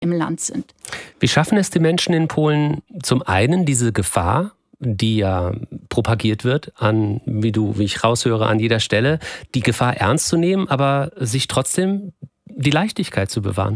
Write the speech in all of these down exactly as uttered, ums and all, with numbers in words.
im Land sind. Wie schaffen es die Menschen in Polen zum einen, diese Gefahr, die ja propagiert wird, an, wie du, wie ich raushöre, an jeder Stelle, die Gefahr ernst zu nehmen, aber sich trotzdem die Leichtigkeit zu bewahren?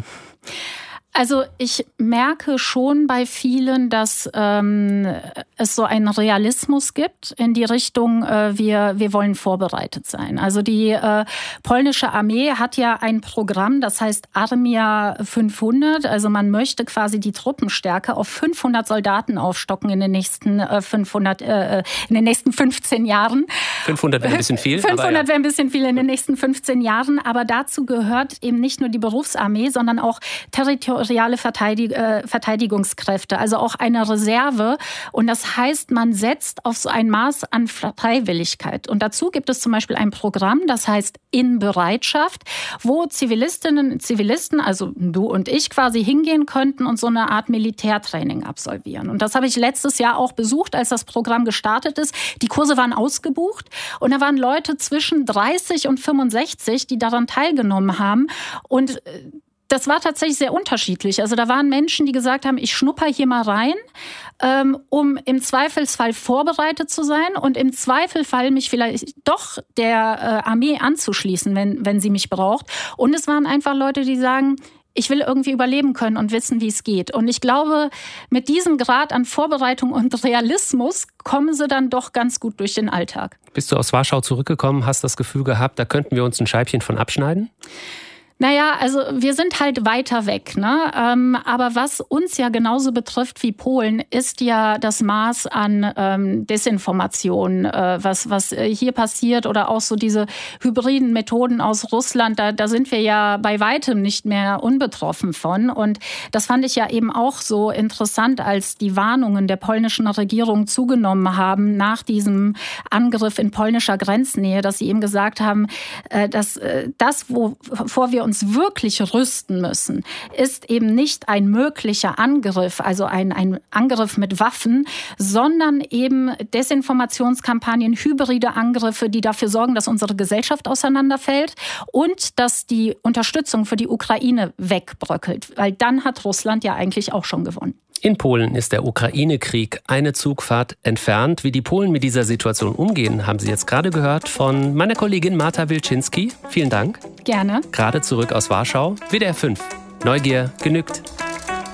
Also ich merke schon bei vielen, dass ähm, es so einen Realismus gibt in die Richtung, äh, wir, wir wollen vorbereitet sein. Also die äh, polnische Armee hat ja ein Programm, das heißt Armia fünfhundert. Also man möchte quasi die Truppenstärke auf fünfhundert Soldaten aufstocken in den nächsten äh, fünfhundert, äh, in den nächsten fünfzehn Jahren. fünfhundert wäre ein bisschen viel. fünfhundert ja. wäre ein bisschen viel in den nächsten fünfzehn Jahren. Aber dazu gehört eben nicht nur die Berufsarmee, sondern auch Territorial reale Verteidig- äh, Verteidigungskräfte, also auch eine Reserve. Und das heißt, man setzt auf so ein Maß an Freiwilligkeit. Und dazu gibt es zum Beispiel ein Programm, das heißt In Bereitschaft, wo Zivilistinnen und Zivilisten, also du und ich quasi hingehen könnten und so eine Art Militärtraining absolvieren. Und das habe ich letztes Jahr auch besucht, als das Programm gestartet ist. Die Kurse waren ausgebucht und da waren Leute zwischen dreißig und fünfundsechzig, die daran teilgenommen haben. Und das war tatsächlich sehr unterschiedlich. Also da waren Menschen, die gesagt haben, ich schnupper hier mal rein, ähm, um im Zweifelsfall vorbereitet zu sein und im Zweifelfall mich vielleicht doch der äh, Armee anzuschließen, wenn, wenn sie mich braucht. Und es waren einfach Leute, die sagen, ich will irgendwie überleben können und wissen, wie es geht. Und ich glaube, mit diesem Grad an Vorbereitung und Realismus kommen sie dann doch ganz gut durch den Alltag. Bist du aus Warschau zurückgekommen, hast das Gefühl gehabt, da könnten wir uns ein Scheibchen von abschneiden? Naja, also wir sind halt weiter weg, ne? Ähm, aber was uns ja genauso betrifft wie Polen, ist ja das Maß an ähm, Desinformation, äh, was was hier passiert oder auch so diese hybriden Methoden aus Russland. Da, da sind wir ja bei weitem nicht mehr unbetroffen von. Und das fand ich ja eben auch so interessant, als die Warnungen der polnischen Regierung zugenommen haben nach diesem Angriff in polnischer Grenznähe, dass sie eben gesagt haben, äh, dass äh, das, wovor wir uns wirklich rüsten müssen, ist eben nicht ein möglicher Angriff, also ein, ein Angriff mit Waffen, sondern eben Desinformationskampagnen, hybride Angriffe, die dafür sorgen, dass unsere Gesellschaft auseinanderfällt und dass die Unterstützung für die Ukraine wegbröckelt. Weil dann hat Russland ja eigentlich auch schon gewonnen. In Polen ist der Ukraine-Krieg eine Zugfahrt entfernt. Wie die Polen mit dieser Situation umgehen, haben Sie jetzt gerade gehört von meiner Kollegin Marta Wilczynski. Vielen Dank. Gerne. Gerade zurück aus Warschau. W D R fünf. Neugier genügt.